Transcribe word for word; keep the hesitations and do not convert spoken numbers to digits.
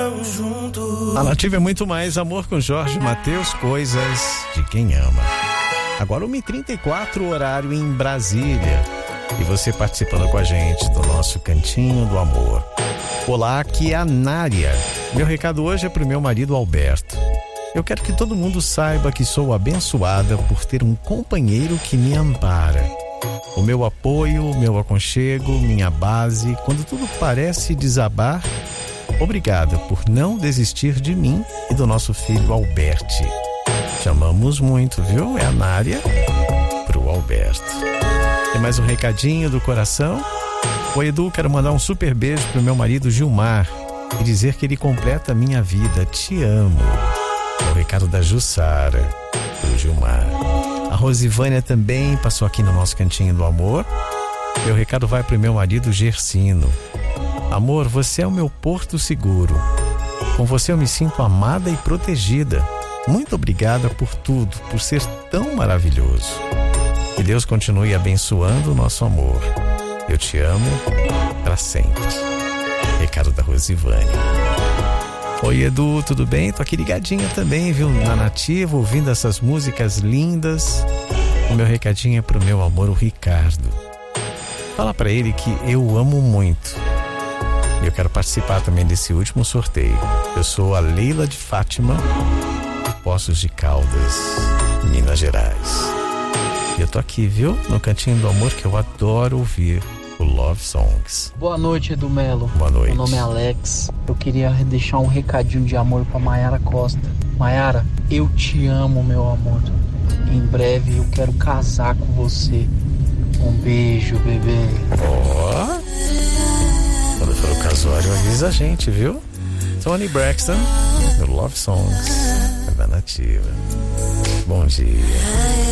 tão juntos. A Nativa é muito mais amor com Jorge Mateus, coisas de quem ama. Agora uma e trinta e quatro, horário em Brasília. E você participando com a gente do nosso Cantinho do Amor. Olá, aqui é a Nária. Meu recado hoje é pro meu marido Alberto. Eu quero que todo mundo saiba que sou abençoada por ter um companheiro que me ampara. O meu apoio, o meu aconchego, minha base, quando tudo parece desabar. Obrigada por não desistir de mim e do nosso filho Alberti. Te amamos muito, viu? É a Nária pro Alberto. Tem mais um recadinho do coração? Oi, Edu, quero mandar um super beijo pro meu marido Gilmar e dizer que ele completa a minha vida. Te amo. É o recado da Jussara pro Gilmar. A Rosivânia também passou aqui no nosso Cantinho do Amor. Meu recado vai pro meu marido Gersino. Amor, você é o meu porto seguro. Com você eu me sinto amada e protegida. Muito obrigada por tudo, por ser tão maravilhoso. Que Deus continue abençoando o nosso amor. Eu te amo para sempre. Recado da Rosivânia. Oi, Edu, tudo bem? Tô aqui ligadinha também, viu? Na Nativa, ouvindo essas músicas lindas. O meu recadinho é pro meu amor, o Ricardo. Fala pra ele que eu amo muito. E eu quero participar também desse último sorteio. Eu sou a Leila de Fátima, de Poços de Caldas, Minas Gerais. E eu tô aqui, viu? No Cantinho do Amor, que eu adoro ouvir o Love Songs. Boa noite, Edu Melo. Boa noite. Meu nome é Alex. Eu queria deixar um recadinho de amor pra Maiara Costa. Maiara, eu te amo, meu amor. Em breve eu quero casar com você. Um beijo, bebê. Ó, oh. Quando for o casório, avisa a gente, viu? Tony Braxton, do Love Songs, da Nativa. Bom dia.